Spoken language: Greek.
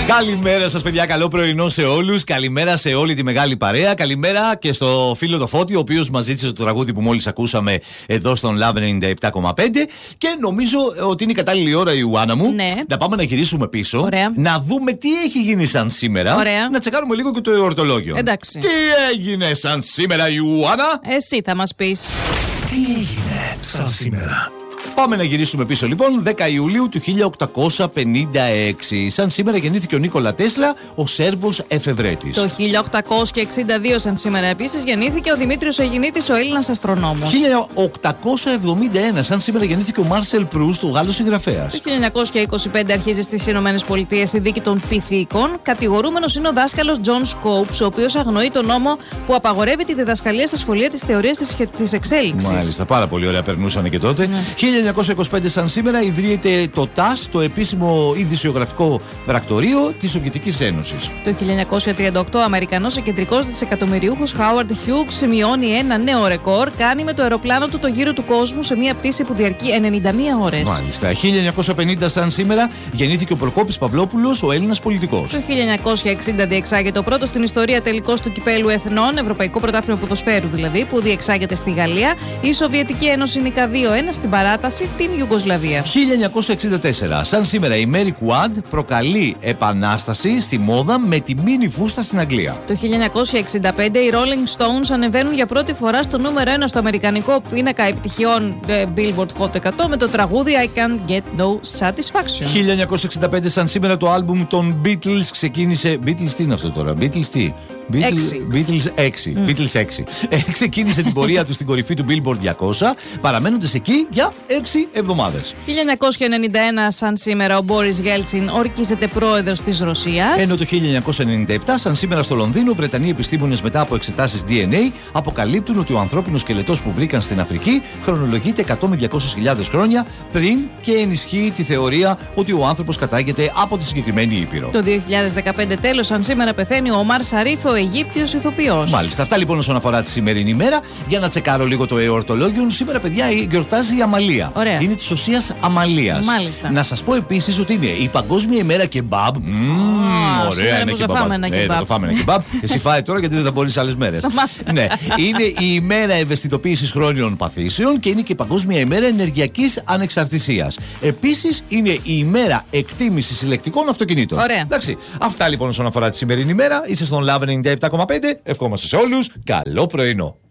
Καλημέρα σας, παιδιά. Καλό πρωινό σε όλους. Καλημέρα σε όλη τη μεγάλη παρέα. Καλημέρα και στο φίλο το Φώτη, ο οποίος μας ζήτησε το τραγούδι που μόλις ακούσαμε εδώ στον Love 97,5. Και νομίζω ότι είναι η κατάλληλη ώρα, Ιουάννα μου, να πάμε να γυρίσουμε πίσω. Ωραία. Να δούμε τι έχει γίνει σαν σήμερα. Ωραία. Να τσεκάρουμε λίγο και το εορτολόγιο. Εντάξει. Τι έγινε σαν σήμερα, Ιουάννα? Εσύ θα μας πεις. Τι έγινε σαν σήμερα? Πάμε να γυρίσουμε πίσω λοιπόν. 10 Ιουλίου του 1856. Σαν σήμερα γεννήθηκε ο Νίκολα Τέσλα, ο Σέρβος εφευρέτης. Το 1862 σαν σήμερα επίσης γεννήθηκε ο Δημήτριος Αιγινήτης, ο Έλληνας αστρονόμος. 1871 σαν σήμερα γεννήθηκε ο Μάρσελ Προύστ, ο Γάλλος συγγραφέας. Το 1925 αρχίζει στις Ηνωμένες Πολιτείες η δίκη των πυθίκων. Κατηγορούμενος είναι ο δάσκαλος Τζον Σκόουπς, ο οποίος αγνοεί τον νόμο που απαγορεύει τη διδασκαλία στα σχολεία της θεωρίας της εξέλιξης. Μάλιστα, πάρα πολύ ωραία περνούσαν και τότε. 1925 σαν σήμερα ιδρύεται το ΤΑΣ, το επίσημο ειδησιογραφικό πρακτορείο της Σοβιετικής Ένωσης. Το 1938 ο Αμερικανός εκκεντρικός δισεκατομμυριούχος Χάουαρντ Χιούγκ σημειώνει ένα νέο ρεκόρ. Κάνει με το αεροπλάνο του το γύρο του κόσμου σε μια πτήση που διαρκεί 91 ώρες. Μάλιστα. 1950 σαν σήμερα γεννήθηκε ο Προκόπης Παυλόπουλος, ο Έλληνας πολιτικός. Το 1960 διεξάγεται ο πρώτος στην ιστορία τελικός του Κυπέλλου Εθνών, Ευρωπαϊκό Πρωτάθλημα Ποδοσφαίρου δηλαδή, που διεξάγεται στη Γαλλία. Η Σοβιετική Ένωση νικά 2-1 στην παράταση την Ιουγκοσλαβία. 1964. Σαν σήμερα η Mary Quad προκαλεί επανάσταση στη μόδα με τη μίνι φούστα στην Αγγλία. Το 1965 οι Rolling Stones ανεβαίνουν για πρώτη φορά στο νούμερο 1 στο αμερικανικό πίνακα επιτυχιών Billboard Hot 100 με το τραγούδι I Can't Get No Satisfaction. 1965 σαν σήμερα το άλμπουμ των Beatles ξεκίνησε. Beatles τι είναι αυτό τώρα? Beatles τι? Beatles 6. Beatles 6. Ξεκίνησε την πορεία του στην κορυφή του Billboard 200, παραμένοντας εκεί για 6 εβδομάδες. 1991 σαν σήμερα ο Μπόρις Γέλτσιν ορκίζεται πρόεδρος της Ρωσίας. Ενώ το 1997 σαν σήμερα στο Λονδίνο, Βρετανοί επιστήμονες μετά από εξετάσεις DNA αποκαλύπτουν ότι ο ανθρώπινος σκελετός που βρήκαν στην Αφρική χρονολογείται 100 με 200.000 χρόνια πριν και ενισχύει τη θεωρία ότι ο άνθρωπος κατάγεται από τη συγκεκριμένη ήπειρο. Το 2015 τέλος σαν σήμερα πεθαίνει ο Ομάρ Σαρίφ, ο Αιγύπτιος ηθοποιός. Μάλιστα. Αυτά λοιπόν όσον αφορά τη σημερινή ημέρα. Για να τσεκάρω λίγο το εορτολόγιο. Σήμερα, παιδιά, γιορτάζει η Αμαλία. Ωραία. Είναι της Οσίας Αμαλίας. Μάλιστα. Να σας πω επίσης ότι είναι η Παγκόσμια ημέρα κεμπάμπ. Ωραία, είναι κεμπάμπ. Θα το φάμε ένα κεμπάμπ. Εσύ φάε τώρα γιατί δεν θα μπορείς άλλες μέρες. Ναι. Είναι η ημέρα ευαισθητοποίησης χρόνιων παθήσεων και είναι και η Παγκόσμια ημέρα ενεργειακής ανεξαρτησίας. Επίσης είναι η ημέρα εκτίμησης συλλεκτικών αυτοκινήτων. Ωραία. Εντάξει. Αυτά λοιπόν όσον αφορά τη σημερινή ημέρα. Είσαι στον Love 97,5. Ευχόμαστε σε όλους καλό πρωινό.